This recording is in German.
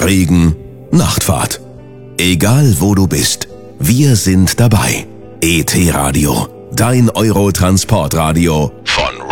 Regen, Nachtfahrt. Egal wo du bist, wir sind dabei. ET Radio, dein Eurotransportradio von